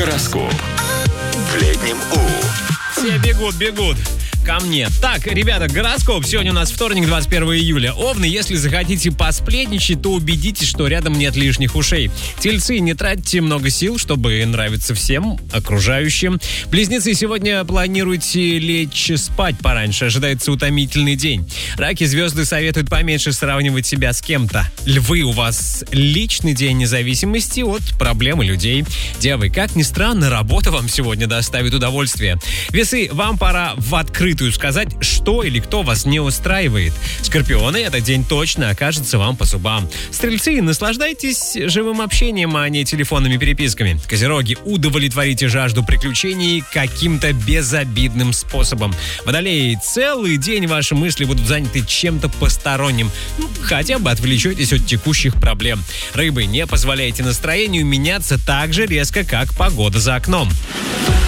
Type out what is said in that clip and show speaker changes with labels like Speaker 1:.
Speaker 1: Гороскоп. В летнем У.
Speaker 2: Все бегут ко мне. Так, ребята, гороскоп. Сегодня у нас вторник, 21 июля. Овны, если захотите посплетничать, то убедитесь, что рядом нет лишних ушей. Тельцы, не тратьте много сил, чтобы нравиться всем окружающим. Близнецы, сегодня планируете лечь спать пораньше. Ожидается утомительный день. Раки, звезды советуют поменьше сравнивать себя с кем-то. Львы, у вас личный день независимости от проблемы людей. Девы, как ни странно, работа вам сегодня доставит удовольствие. Весы, вам пора в открытую сказать, что или кто вас не устраивает. Скорпионы, этот день точно окажется вам по зубам. Стрельцы, наслаждайтесь живым общением, а не телефонными переписками. Козероги, удовлетворите жажду приключений каким-то безобидным способом. Водолеи, целый день ваши мысли будут заняты чем-то посторонним. Хотя бы отвлечетесь от текущих проблем. Рыбы, не позволяйте настроению меняться так же резко, как погода за окном.